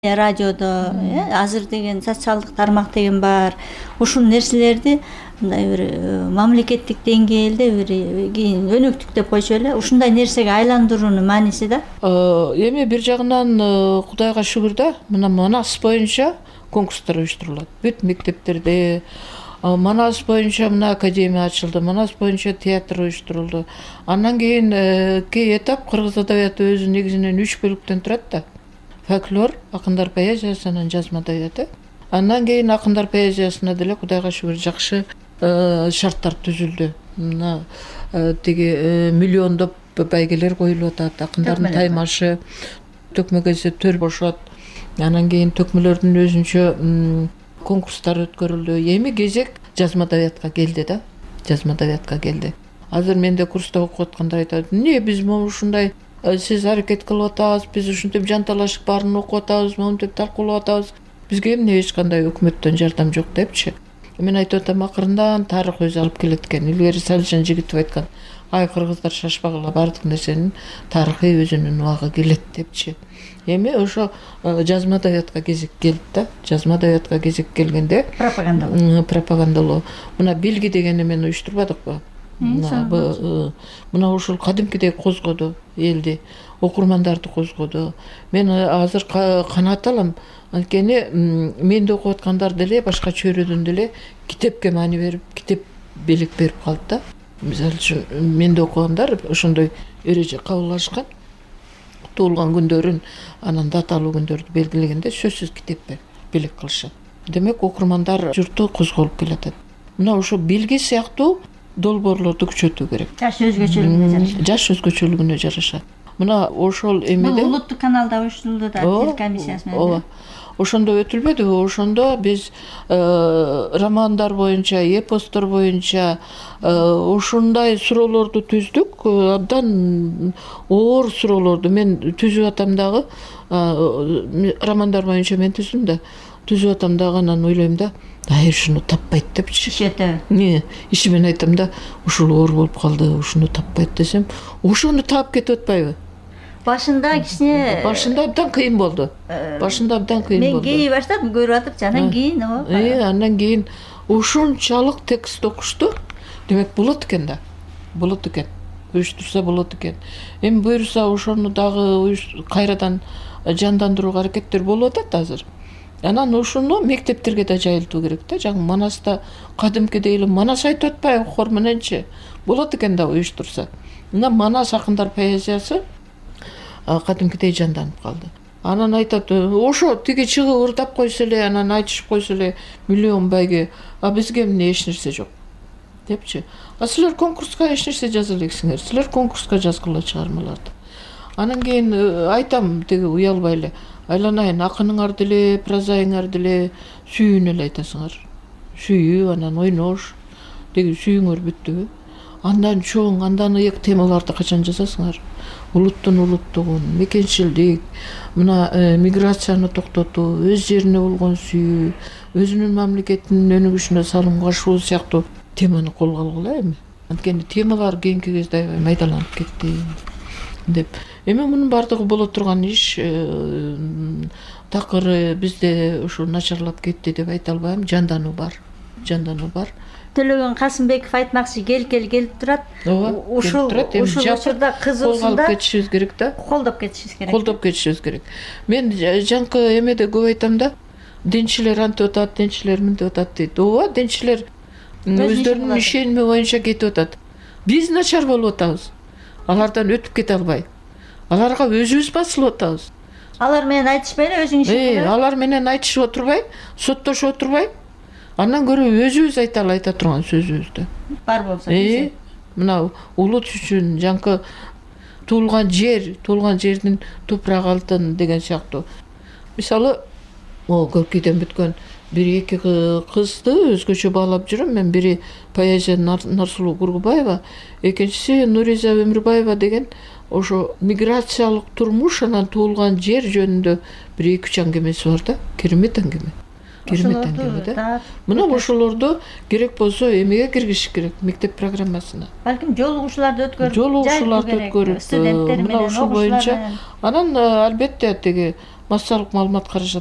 радиодо азыр деген социалдык тармак деген бар. Ушул нерселерди мындай бир мамлекеттик деңгээлде бир кийин өнөктүк деп койчу эле ушундай нерсеге айландыруунун мааниси да. Эми бир жагынан Кудайга шүгүр да, мына Манас боюнча конкурстар уюштурулат. Бүт мектептерде Манас боюнча мына академия ачылды, Манас боюнча театр уюштурулду. Андан кийин кей этап кыргыз адабияты өзү негизинен 3 бөлүктөн турат да. Фольклор, акындар поэзиясы, анан жазма адабияты. Андан кийин акындар поэзиясына деле Кудайга шүгүр жакшы шарттар түзүлдү. Мына тиги миллиондоп байгелер коюлуп атат, акындардын таймашы, төкмөгөзө төр бошот. Анан кийин төкмөлөрдүн өзүнчө конкурстар өткөрүлдү. Эми кезек жазма адабиятка келди да. Жазма адабиятка келди. Азыр менде курста окуп аткандар айтат, эмне биз могу ушундай сиз аракет кылып атабыз, биз ушинтип жанталашып баарын окуп атабыз, монтип талкуулап атабыз. Бизге эмне эч кандай өкмөттөн жардам жок депчи. Мен айтып атам, акырындан тарых өзү алып келет экен. Илгери Салижан Жигитов айткан, ай кыргыздар шашпагыла, баардык нерсенин тарыхы өзүнүн убагы келет депчи. Эми ошо жазма адабиятка кезек келди да. Жазма адабиятка кезек келгенде пропагандалоо. Мына билги дегенди мен уюштурбадыкпы? Мына ушул кадимкидей козгоду элди, окурмандарды козгоду. Мен азыр канаат алам. Анткени менде окуп аткандар деле башка чөйрөдөн деле китепке маани берип, китеп белек берип калды да. Мисалы үчүн менде окугандар ошондой эреже кабыл алышкан. Туулган күндөрүн, анан даталуу күндөрдү белгилегенде сөзсүз китепке белек кылышат. Демек окурмандар журту козголуп келатат. Мына ошо билги сыяктуу долбоорлорду күчөтүү керек. Жаш өзгөчөлүгүнө жараша. Жаш өзгөчөлүгүнө жараша. Мына ошол эмеде улуттук каналда уюштурулду да, тил комиссиясы менен. Ооба. Ошондо өтүлбөдүбү? Ошондо биз романдар боюнча, эпостор боюнча ушундай суроолорду түздүк. Абдан оор суроолорду мен түзүп атам дагы. Романдар боюнча мен түздүм да. Түзүп атам дагы, анан ойлойм да, ушуну таппайт депчи. Иши мен айтам да, ушул оор болуп калды, ушуну таппайт десем, ошону таап кетип атпайбы? Башында кичине абдан кыйын болду. Мен кей баштап көрүп атып, анан кийин андан кийин ушунчалык текст окушту. Демек болот экен да. Болот экен. Уюштурса болот экен. Эми буюрса ошону дагы кайрадан жандандырууга аракеттер болуп атат азыр. Анан ушуну мектептерге да жайылтуу керек да. Жаңы Манаста кадимкидей эле Манас айтып атпайбы хор мененчи? Болот экен да уюштурса. Мына Манас акындар поэзиясы кадимкидей жанданып калды. Анан айтат, ошо тиги чыгып ырдап койсо эле, анан айтышып койсо эле миллион байге, бизге эмне эч нерсе жок депчи. Силер конкурска эч нерсе жаза элексиңер. Силер конкурска жазгыла чыгармаларды. Анан кийин айтам, тиги уялбай эле, айланайын, акыныңар деле, прозаиңар деле сүйүүнү эле айтасыңар. Сүйүү, анан ойнош. Тиги сүйүүңөр бүттүбү? Андан чоң, андан ыйык темаларды качан жазасыңар? Улуттун улуттугун, мекенчилдик, мына миграцияны токтотуу, өз жерине болгон сүйүү, өзүнүн мамлекетинин өнүгүшүнө салым кошуу сыяктуу теманы колго алгыла эми. Анткени темалар кийинки кезде аябай майдаланып кетти деп. Эми мунун баардыгы боло турган иш. Такыры бизде ушу начарлап кетти деп айта албайм. Жандануу бар. Төлөгөн Касымбеков айтмакчы, келип турат. Ушул учурда кызуусунда кетишибиз керек да. Колдоп кетишибиз керек. Мен жаңкы эмеде көп айтам да. Денчилер антип атат, денчилер мынтип атат дейт. Ооба, денчилер өздөрүнүн ишеними боюнча кетип атат. Биз начар болуп атабыз. Алардан өтүп кете албай. Аларга өзүбүз басылып атабыз. Алар менен айтышпай эле өзүң ишиңди. Алар менен айтышып отурбай, соттошуп отурбай, андан көрө өзүбүз айта турган сөзүбүздү. Бар болсо. Мына улут үчүн жаңкы туулган жердин тупрак алтын деген сыяктуу. Мисалы, Көркүйдөн бүткөн бир эки кызды өзгөчө баалап жүрөм. Мен бири поэзия Нарсулуу Кургубаева, экинчиси Нуриза Өмүрбаева деген ошо миграциялык турмуш, анан туулган жер жөнүндө бир 2-3 аңгемеси бар да. Керемет аңгеме да. Мына ошолорду керек болсо эмеге киргизиш керек, мектеп программасына. Балким жолугушууларды өткөрүп, студенттер менен, мына ушул боюнча. Анан албетте тиги массалык маалымат каражаты